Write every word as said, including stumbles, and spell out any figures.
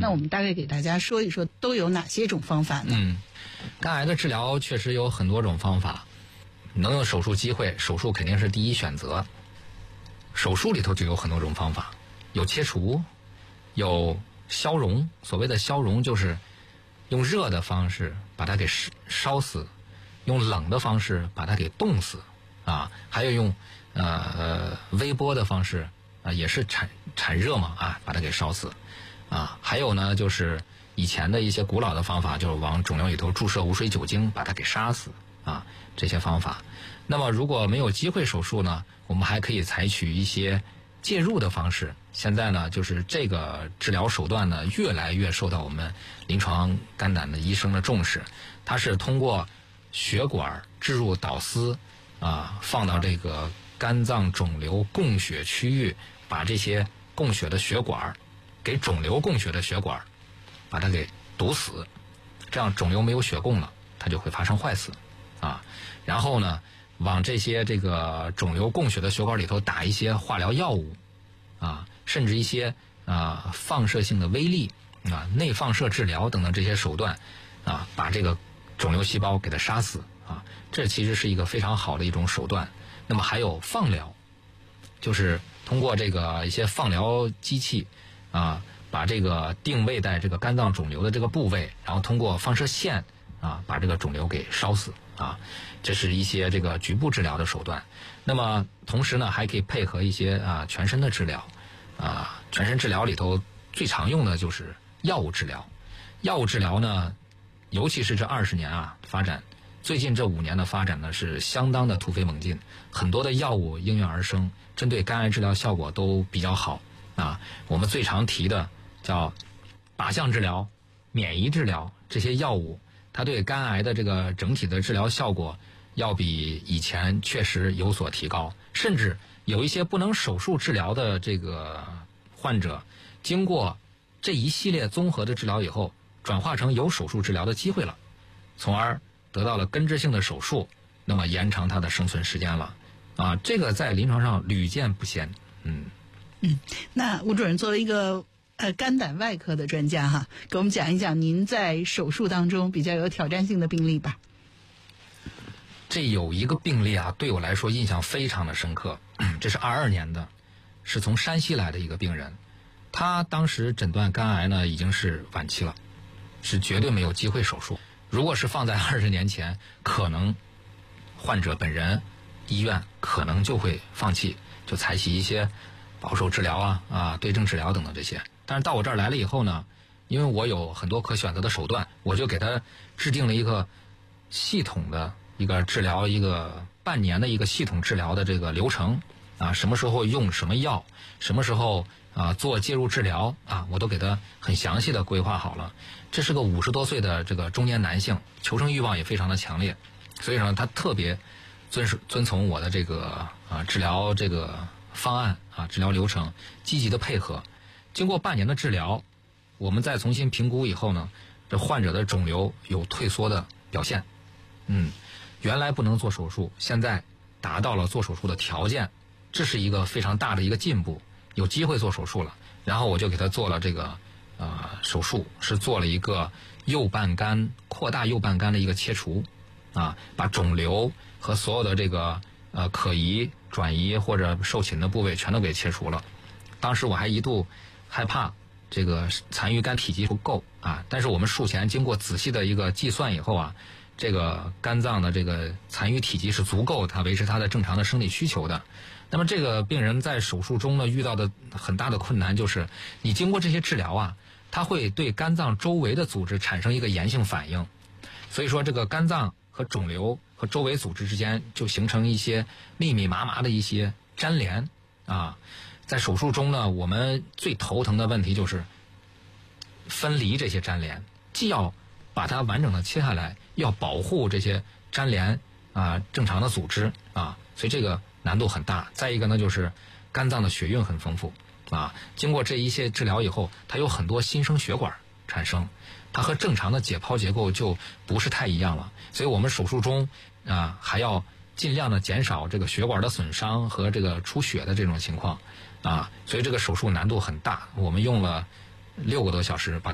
那我们大概给大家说一说都有哪些种方法呢？ 嗯，肝癌的治疗确实有很多种方法，能有手术机会，手术肯定是第一选择。手术里头就有很多种方法，有切除，有消融。所谓的消融就是用热的方式把它给烧死，用冷的方式把它给冻死啊，还有用呃微波的方式啊，也是产产热嘛啊，把它给烧死啊。还有呢，就是以前的一些古老的方法，就是往肿瘤里头注射无水酒精，把它给杀死啊，这些方法。那么如果没有机会手术呢，我们还可以采取一些介入的方式。现在呢，就是这个治疗手段呢，越来越受到我们临床肝胆的医生的重视。它是通过血管置入导丝啊，放到这个肝脏肿瘤供血区域，把这些供血的血管给肿瘤供血的血管把它给堵死，这样肿瘤没有血供了，它就会发生坏死啊。然后呢，往这些这个肿瘤供血的血管里头打一些化疗药物啊，甚至一些啊放射性的微粒啊、内放射治疗等等这些手段啊，把这个肿瘤细胞给它杀死啊。这其实是一个非常好的一种手段。那么还有放疗，就是通过这个一些放疗机器啊，把这个定位在这个肝脏肿瘤的这个部位，然后通过放射线啊，把这个肿瘤给烧死啊。这是一些这个局部治疗的手段。那么同时呢，还可以配合一些啊全身的治疗啊。全身治疗里头最常用的就是药物治疗。药物治疗呢，尤其是这二十年啊发展，最近这五年的发展呢是相当的突飞猛进，很多的药物应运而生，针对肝癌治疗效果都比较好啊。我们最常提的叫靶向治疗、免疫治疗，这些药物它对肝癌的这个整体的治疗效果要比以前确实有所提高，甚至有一些不能手术治疗的这个患者，经过这一系列综合的治疗以后，转化成有手术治疗的机会了，从而得到了根治性的手术，那么延长它的生存时间了啊。这个在临床上屡见不鲜。嗯嗯，那吴主任作为一个呃肝胆外科的专家哈，给我们讲一讲您在手术当中比较有挑战性的病例吧。 这有一个病例啊，对我来说印象非常的深刻。这是二二年的，是从山西来的一个病人，他当时诊断肝癌呢已经是晚期了，是绝对没有机会手术。如果是放在二十年前，可能患者本人、医院可能就会放弃，就采取一些保守治疗啊、啊对症治疗等等这些。但是到我这儿来了以后呢，因为我有很多可选择的手段，我就给他制定了一个系统的一个治疗，一个半年的一个系统治疗的这个流程啊，什么时候用什么药，什么时候啊做介入治疗啊，我都给他很详细的规划好了。这是个五十多岁的这个中年男性，求生欲望也非常的强烈，所以说他特别遵守遵从我的这个啊治疗这个方案啊治疗流程，积极的配合。经过半年的治疗，我们再重新评估以后呢，这患者的肿瘤有退缩的表现。嗯，原来不能做手术，现在达到了做手术的条件，这是一个非常大的一个进步，有机会做手术了。然后我就给他做了这个呃手术，是做了一个右半肝扩大右半肝的一个切除啊，把肿瘤和所有的这个呃可移转移或者受侵的部位全都给切除了。当时我还一度害怕这个残余肝体积不够啊，但是我们术前经过仔细的一个计算以后啊，这个肝脏的这个残余体积是足够它维持它的正常的生理需求的。那么这个病人在手术中呢遇到的很大的困难就是，你经过这些治疗啊，它会对肝脏周围的组织产生一个炎性反应，所以说这个肝脏和肿瘤和周围组织之间就形成一些密密麻麻的一些粘连啊。在手术中呢，我们最头疼的问题就是分离这些粘连，既要把它完整的切下来，要保护这些粘连啊正常的组织啊，所以这个难度很大。再一个呢，就是肝脏的血运很丰富啊，经过这一些治疗以后，它有很多新生血管产生，它和正常的解剖结构就不是太一样了，所以我们手术中啊还要尽量的减少这个血管的损伤和这个出血的这种情况啊，所以这个手术难度很大，我们用了六个多小时把